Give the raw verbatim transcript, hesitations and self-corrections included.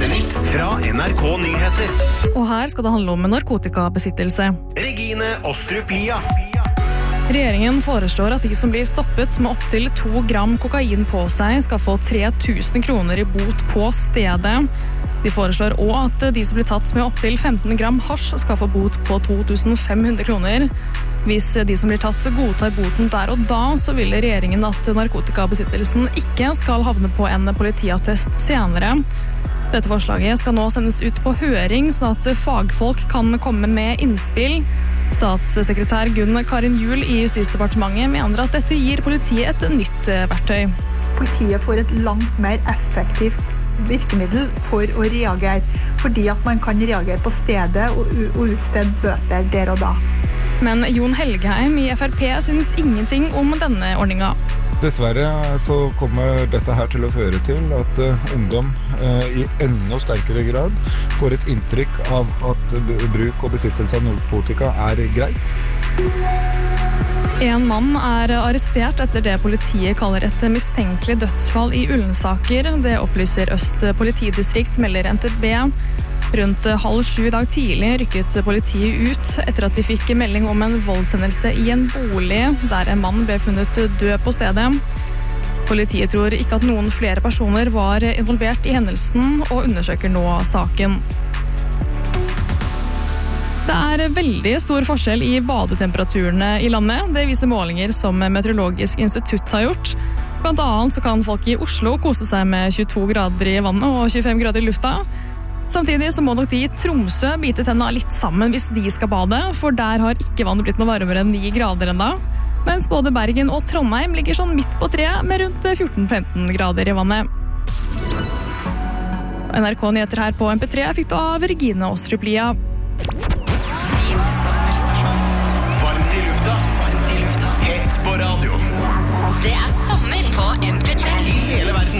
Siste nytt fra N R K Nyheter. Og her skal det handle om narkotikabesittelse. Regine Ostrup Lia. Regjeringen foreslår at de som blir stoppet med opp til to gram kokain på seg skal få tre tusen kroner i bot på stedet. De foreslår også at de som blir tatt med opp til femten gram hasj skal få bot på to tusen fem hundre kroner. Hvis de som blir tatt godtar boten der og da, så vil regjeringen at narkotikabesittelsen ikke skal havne på en politiattest senere. Dette forslaget skal nå sendes ut på høring, så at fagfolk kan komme med innspill. Statssekretær Gunn Karin Juel i Justisdepartementet mener at dette gir politiet et nytt verktøy. Politiet får et langt mer effektivt virkemiddel for å reagere, fordi at man kan reagere på stedet og utstede bøter der og da. Men Jon Helgheim i F R P synes ingenting om denne ordningen. Dessverre så kommer dette her til å føre til at uh, ungdom uh, i enda sterkere grad får et inntrykk av at bruk og besittelse av narkotika er greit. En mann er arrestert etter det politiet kaller et mistenkelig dødsfall i Ullensaker. Det opplyser Øst politidistrikt, melder N T B. Rundt halv sju i dag tidlig rykket politiet ut etter at de fikk melding om en voldshendelse i en bolig, der en mann ble funnet død på stedet. Politiet tror ikke at noen flere personer var involvert i hendelsen, og undersøker nå saken. Det er veldig stor forskjell i badetemperaturene i landet. Det viser målinger som Meteorologisk institutt har gjort. Blant annet så kan folk i Oslo kose seg med tjueto grader i vannet og tjuefem grader i lufta. Samtidig så må nok de i Tromsø bite tennene litt sammen hvis de skal bade, for der har ikke vannet blitt noe varmere enn ni grader enda. Mens både Bergen og Trondheim ligger sånn midt på treet med rundt fjorten til femten grader i vannet. N R K Nyheter her på M P tre fikk du av Regine Ostrup Lia. Varmt i lufta. Varmt i lufta. Hett på radio. Det er sommer på M P tre. I hele verden.